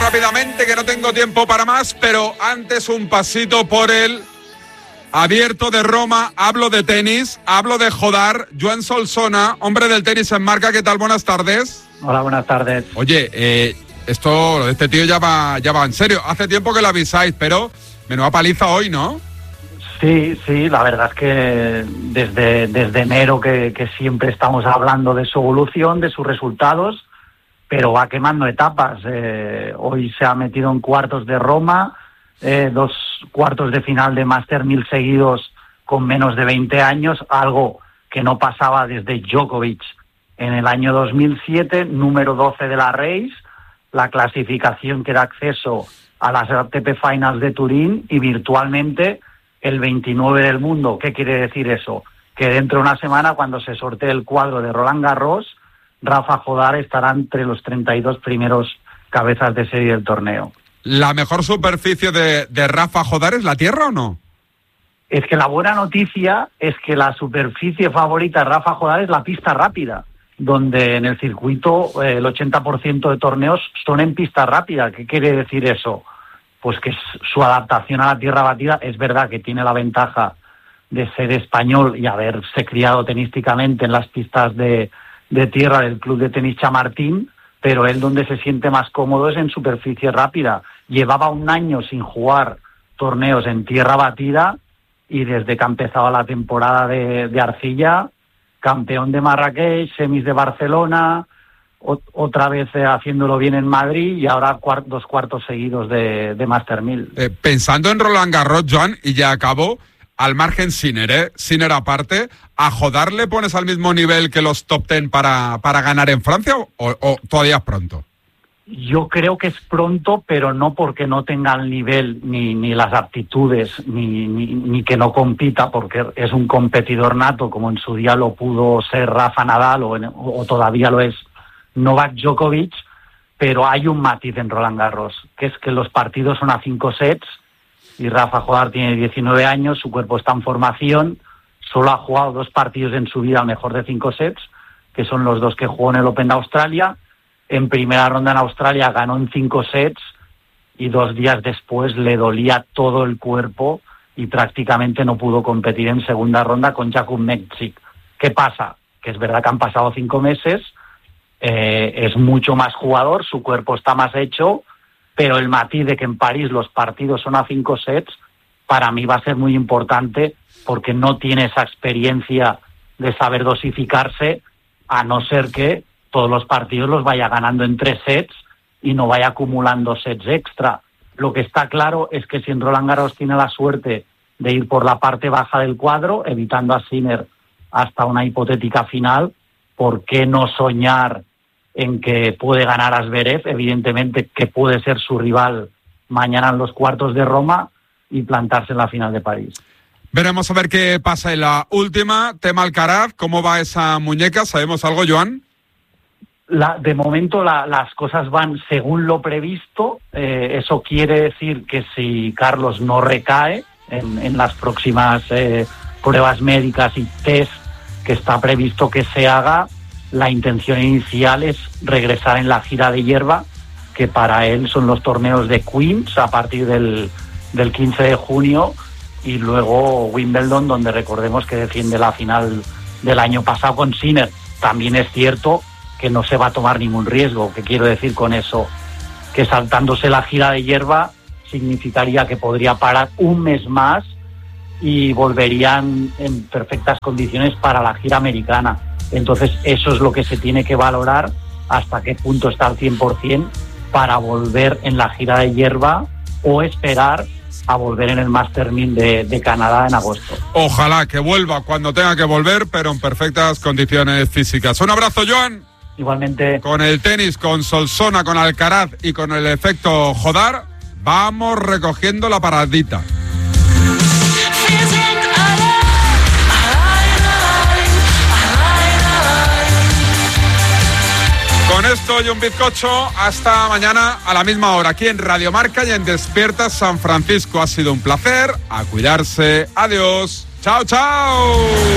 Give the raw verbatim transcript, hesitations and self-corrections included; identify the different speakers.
Speaker 1: rápidamente, que no tengo tiempo para más, pero antes un pasito por el Abierto de Roma. Hablo de tenis, hablo de Jodar. Joan Solsona, hombre del tenis en marca, ¿qué tal? Buenas tardes.
Speaker 2: Hola, buenas tardes.
Speaker 1: Oye, eh, esto, este tío ya va, ya va en serio. Hace tiempo que lo avisáis, pero menuda paliza hoy, ¿no?
Speaker 2: Sí, sí, la verdad es que desde, desde enero que, que siempre estamos hablando de su evolución, de sus resultados, pero va quemando etapas. Eh, hoy se ha metido en cuartos de Roma, eh, dos cuartos de final de Master mil seguidos con menos de veinte años, algo que no pasaba desde Djokovic en el año dos mil siete, número doce de la Race, la clasificación que da acceso a las A T P Finals de Turín y virtualmente el veintinueve del mundo. ¿Qué quiere decir eso? Que dentro de una semana, cuando se sortee el cuadro de Roland Garros, Rafa Jodar estará entre los treinta y dos primeros cabezas de serie del torneo.
Speaker 1: ¿La mejor superficie de, de Rafa Jodar es la tierra o no?
Speaker 2: Es que la buena noticia es que la superficie favorita de Rafa Jodar es la pista rápida, donde en el circuito eh, el ochenta por ciento de torneos son en pista rápida. ¿Qué quiere decir eso? Pues que su adaptación a la tierra batida, es verdad que tiene la ventaja de ser español y haberse criado tenísticamente en las pistas de, de tierra del Club de Tenis Chamartín, pero él donde se siente más cómodo es en superficie rápida. Llevaba un año sin jugar torneos en tierra batida y desde que ha empezado la temporada de, de arcilla, campeón de Marrakech, semis de Barcelona, otra vez haciéndolo bien en Madrid y ahora cuart- dos cuartos seguidos de, de Master mil.
Speaker 1: Eh, pensando en Roland Garros, Joan, y ya acabó, al margen Sinner, ¿eh? Sinner aparte, ¿a Jodar le pones al mismo nivel que los top ten para, para ganar en Francia o, o todavía es pronto?
Speaker 2: Yo creo que es pronto, pero no porque no tenga el nivel ni, ni las aptitudes, ni, ni, ni que no compita, porque es un competidor nato, como en su día lo pudo ser Rafa Nadal o, en, o todavía lo es Novak Djokovic, pero hay un matiz en Roland Garros, que es que los partidos son a cinco sets y Rafa Jodar tiene diecinueve años, su cuerpo está en formación, solo ha jugado dos partidos en su vida al mejor de cinco sets, que son los dos que jugó en el Open de Australia. En primera ronda en Australia ganó en cinco sets y dos días después le dolía todo el cuerpo y prácticamente no pudo competir en segunda ronda con Jakub Mektic. ¿Qué pasa? Que es verdad que han pasado cinco meses, Eh, es mucho más jugador, su cuerpo está más hecho, pero el matiz de que en París los partidos son a cinco sets, para mí va a ser muy importante porque no tiene esa experiencia de saber dosificarse, a no ser que todos los partidos los vaya ganando en tres sets y no vaya acumulando sets extra. Lo que está claro es que si en Roland Garros tiene la suerte de ir por la parte baja del cuadro, evitando a Sinner hasta una hipotética final, ¿por qué no soñar en que puede ganar a Zverev? Evidentemente que puede ser su rival mañana en los cuartos de Roma y plantarse en la final de París.
Speaker 1: Veremos a ver qué pasa en la última. Tema Alcaraz, ¿cómo va esa muñeca? ¿Sabemos algo, Joan?
Speaker 2: La, de momento la, las cosas van según lo previsto. Eh, eso quiere decir que si Carlos no recae en, en las próximas eh, pruebas médicas y test que está previsto que se haga, la intención inicial es regresar en la gira de hierba, que para él son los torneos de Queens a partir del, del quince de junio y luego Wimbledon, donde recordemos que defiende la final del año pasado con Sinner. También es cierto que no se va a tomar ningún riesgo. ¿Qué quiero decir con eso? Que saltándose la gira de hierba significaría que podría parar un mes más y volverían en perfectas condiciones para la gira americana. Entonces eso es lo que se tiene que valorar, hasta qué punto está al cien por ciento para volver en la gira de hierba o esperar a volver en el Master mil de, de Canadá en agosto.
Speaker 1: Ojalá que vuelva cuando tenga que volver, pero en perfectas condiciones físicas. Un abrazo, Joan.
Speaker 2: Igualmente.
Speaker 1: Con el tenis, con Solsona, con Alcaraz y con el efecto Jodar, vamos recogiendo la paradita. Con esto y un bizcocho, hasta mañana a la misma hora, aquí en Radio Marca y en Despierta San Francisco. Ha sido un placer, a cuidarse, adiós, chao, chao.